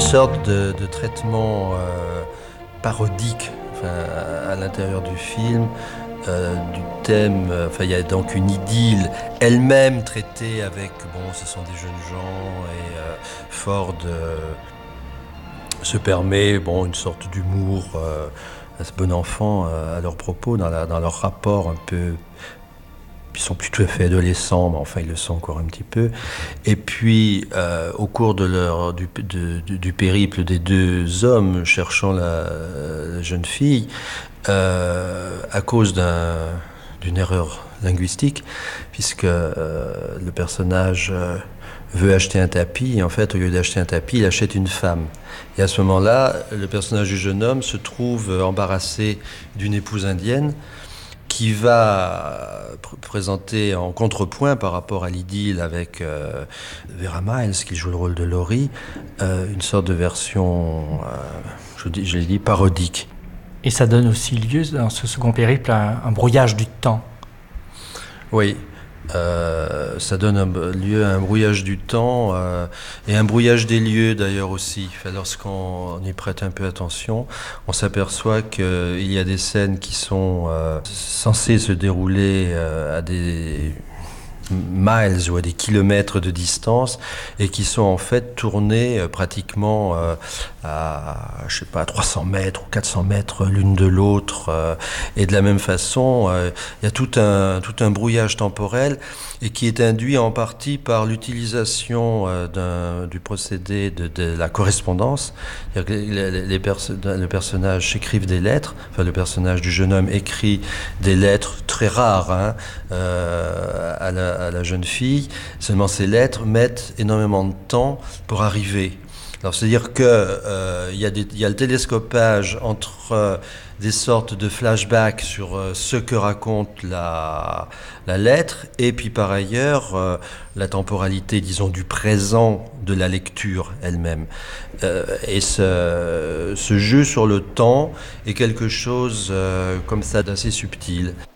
sorte de traitement parodique à l'intérieur du film, du thème. Il y a donc une idylle elle-même traitée avec, ce sont des jeunes gens et Ford se permet, une sorte d'humour à ce bon enfant à leur propos, dans leur rapport un peu. Ils sont plus tout à fait adolescents, mais enfin ils le sont encore un petit peu. Et puis, au cours du périple des deux hommes cherchant la jeune fille, à cause d'une erreur linguistique, puisque le personnage veut acheter un tapis, et en fait, au lieu d'acheter un tapis, il achète une femme. Et à ce moment-là, le personnage du jeune homme se trouve embarrassé d'une épouse indienne, qui va présenter en contrepoint par rapport à l'idylle avec Vera Miles, qui joue le rôle de Laurie, une sorte de version, je l'ai dit, parodique. Et ça donne aussi lieu, dans ce second périple, à un brouillage du temps. Oui. Ça donne lieu à un brouillage du temps et un brouillage des lieux d'ailleurs aussi. Lorsqu'on y prête un peu attention, on s'aperçoit qu'il y a des scènes qui sont censées se dérouler à des miles ou à des kilomètres de distance et qui sont en fait tournées pratiquement à 300 mètres ou 400 mètres l'une de l'autre et de la même façon il y a tout un brouillage temporel et qui est induit en partie par l'utilisation du procédé de la correspondance. Le personnage écrivent des lettres, le personnage du jeune homme écrit des lettres très rares à la jeune fille, seulement ces lettres mettent énormément de temps pour arriver. Alors c'est-à-dire que y a le télescopage entre des sortes de flashbacks sur ce que raconte la lettre et puis par ailleurs la temporalité, disons, du présent de la lecture elle-même. Et ce jeu sur le temps est quelque chose comme ça d'assez subtil.